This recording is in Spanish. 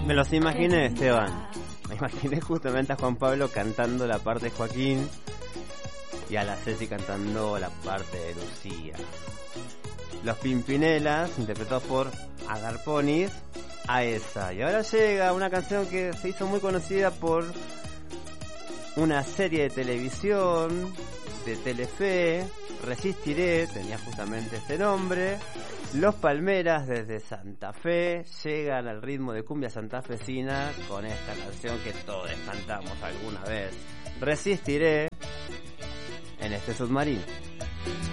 Me los imaginé, Esteban. Me imaginé justamente a Juan Pablo cantando la parte de Joaquín y a la Ceci cantando la parte de Lucía. Los Pimpinelas, interpretados por Agarponis, a esa. Y ahora llega una canción que se hizo muy conocida por una serie de televisión de Telefe, Resistiré, tenía justamente este nombre. Los Palmeras desde Santa Fe llegan al ritmo de cumbia santafesina con esta canción que todos cantamos alguna vez. Resistiré en este submarino.